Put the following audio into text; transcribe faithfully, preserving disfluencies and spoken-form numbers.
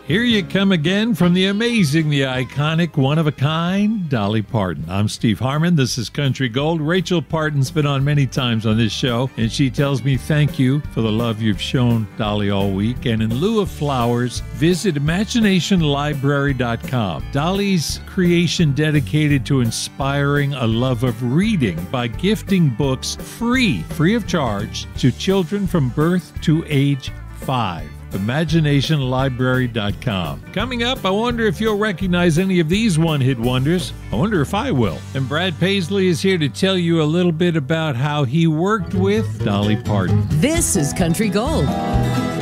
Here you come again from the amazing, the iconic, one-of-a-kind, Dolly Parton. I'm Steve Harmon. This is Country Gold. Rachel Parton's been on many times on this show, and she tells me thank you for the love you've shown Dolly all week. And in lieu of flowers, visit imagination library dot com. Dolly's creation dedicated to inspiring a love of reading by gifting books free, free of charge, to children from birth to age five. imagination library dot com. Coming up, I wonder if you'll recognize any of these one-hit wonders. I wonder if I will. And Brad Paisley is here to tell you a little bit about how he worked with Dolly Parton. This is Country Gold.